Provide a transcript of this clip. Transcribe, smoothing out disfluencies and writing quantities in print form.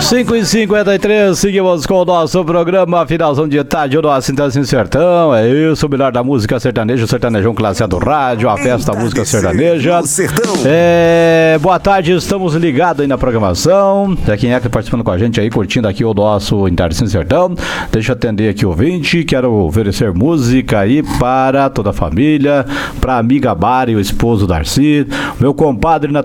5h53, seguimos com o nosso programa Finalzão de Tarde, o nosso Instância Sertão. É isso, o melhor da música sertaneja, o sertanejão classe A do rádio, a festa da música sertaneja. Boa tarde, estamos ligados aí na programação. Quem é que tá participando com a gente aí, curtindo aqui o nosso Instância Sertão. Deixa eu atender aqui o ouvinte, quero oferecer música aí para toda a família, para a amiga Bari, o esposo Darcy, meu compadre